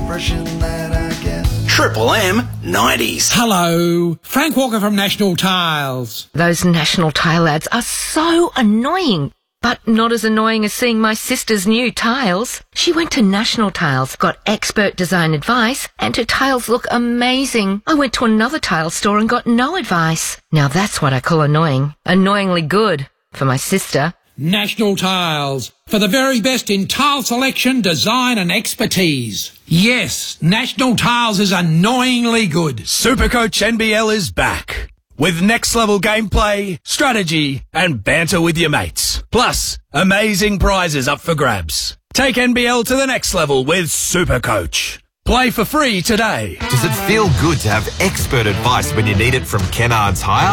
impression that I get. Triple M 90s. Hello, Frank Walker from National Tiles. Those National Tile ads are so annoying. But not as annoying as seeing my sister's new tiles. She went to National Tiles, got expert design advice, and her tiles look amazing. I went to another tile store and got no advice. Now that's what I call annoying. Annoyingly good for my sister. National Tiles, for the very best in tile selection, design and expertise. Yes, National Tiles is annoyingly good. Supercoach NBL is back. With next-level gameplay, strategy, and banter with your mates. Plus, amazing prizes up for grabs. Take NBL to the next level with Supercoach. Play for free today. Does it feel good to have expert advice when you need it from Kennards Hire?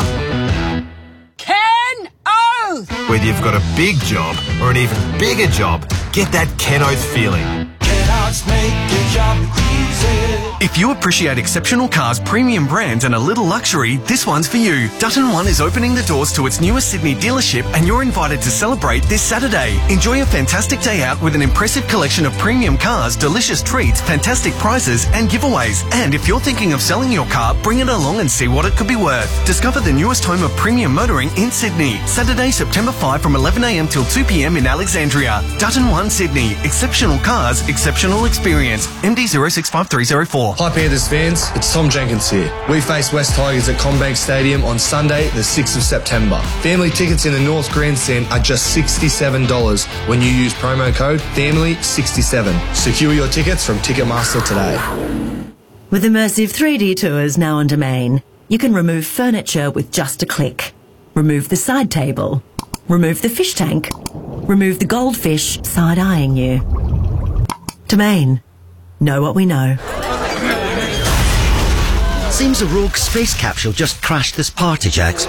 Ken Oath! Whether you've got a big job or an even bigger job, get that Ken Oath feeling. Kennards make your job easy. If you appreciate exceptional cars, premium brands and a little luxury, this one's for you. Dutton One is opening the doors to its newest Sydney dealership and you're invited to celebrate this Saturday. Enjoy a fantastic day out with an impressive collection of premium cars, delicious treats, fantastic prizes and giveaways. And if you're thinking of selling your car, bring it along and see what it could be worth. Discover the newest home of premium motoring in Sydney. Saturday, September 5 from 11 a.m. till 2 p.m. in Alexandria. Dutton One Sydney. Exceptional cars, exceptional experience. MD 065304. Hi Panthers fans, it's Tom Jenkins here. We face West Tigers at CommBank Stadium on Sunday the 6th of September. Family tickets in the North Grandstand are just $67 when you use promo code FAMILY67. Secure your tickets from Ticketmaster today. With immersive 3D tours now on Domain, you can remove furniture with just a click. Remove the side table. Remove the fish tank. Remove the goldfish side-eyeing you. Domain. Know what we know. Seems a rogue space capsule just crashed this party, Jax.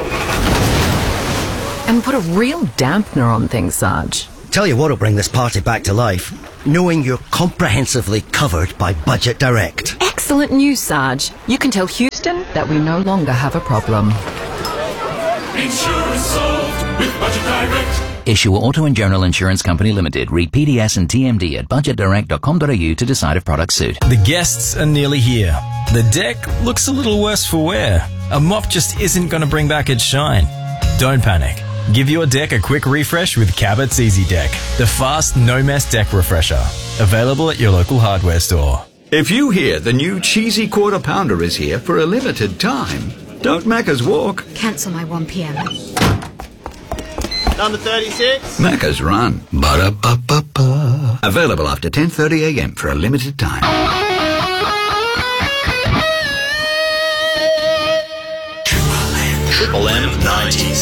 And put a real dampener on things, Sarge. Tell you what'll bring this party back to life. Knowing you're comprehensively covered by Budget Direct. Excellent news, Sarge. You can tell Houston that we no longer have a problem. Insurance solved with Budget Direct. Issue Auto and General Insurance Company Limited. Read PDS and TMD at budgetdirect.com.au to decide if products suit. The guests are nearly here. The deck looks a little worse for wear. A mop just isn't going to bring back its shine. Don't panic. Give your deck a quick refresh with Cabot's Easy Deck, the fast, no-mess deck refresher. Available at your local hardware store. If you hear the new cheesy quarter pounder is here for a limited time, don't Macca's walk. Cancel my 1 p.m. Number 36. Macca's run. Ba-da-ba-ba-ba. Available after 10:30 a.m. for a limited time. Triple M 90s.